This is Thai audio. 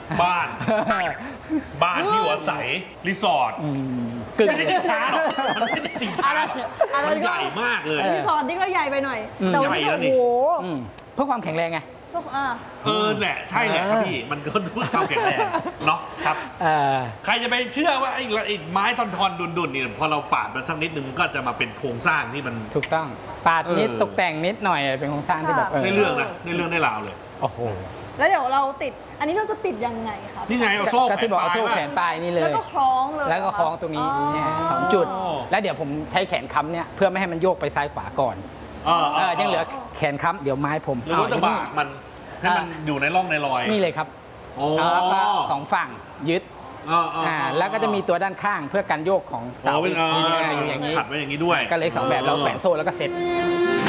บ้านที่อยู่อาศัยรีสอร์ทกึ่งไม่ได้ช้าหรอกมันไม่ได้จริงช้ามันใหญ่มากเลยรีสอร์ทนี่ก็ใหญ่ไปหน่อย แต่วันนี้ใหญ่แล้วนี่โอ้โหเพื่อความแข็งแรงไงแหละใช่แหละครับพี่มันก็เพื่อความแข็งแรงเนาะครับใครจะไปเชื่อว่าไอ้ไม้ทอนๆดุนๆนี่พอเราปาดมันสักนิดนึงมันก็จะมาเป็นโครงสร้างที่มันถูกต้องปาดนิดตกแต่งนิดหน่อยเป็นโครงสร้างที่แบบในเรื่องนะในเรื่องได้ราวเลยโอ้โหแล้วเดี๋ยวเราติดอันนี้เราจะติดยังไงครับนี่ไงเอาโซ่ก็ที่บอกเอาโซ่แขนปลายนี่เลยแล้วก็คล้องเลยแล้วก็คล้องตรงนี้2 จุดแล้วเดี๋ยวผมใช้แขนค้ำเนี่ยเพื่อไม่ให้มันโยกไปซ้ายขวาก่อนยังเหลือแขนค้ำเดี๋ยวไม้ผมหรือว่าจะบากมันให้มันอยู่ในร่องในรอยนี่เลยครับแล้วก็2 ฝั่งยึดแล้วก็จะมีตัวด้านข้างเพื่อการโยกของเสาอยู่อย่างนี้ขัดไว้อย่างนี้ด้วยก็เลย2 แบบเราแขวนโซ่แล้วก็เซ็ต